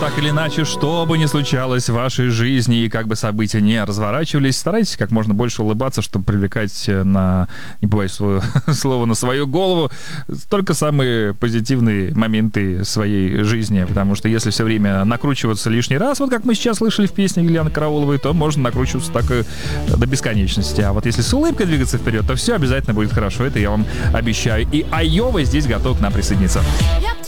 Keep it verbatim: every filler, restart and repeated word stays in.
Так или иначе, что бы ни случалось в вашей жизни и как бы события не разворачивались, старайтесь как можно больше улыбаться, чтобы привлекать на, не побоюсь свое слово, на свою голову только самые позитивные моменты своей жизни. Потому что если все время накручиваться лишний раз, вот как мы сейчас слышали в песне Елены Карауловой, то можно накручиваться так и до бесконечности. А вот если с улыбкой двигаться вперед, то все обязательно будет хорошо. Это я вам обещаю. И Айова здесь готов к нам присоединиться.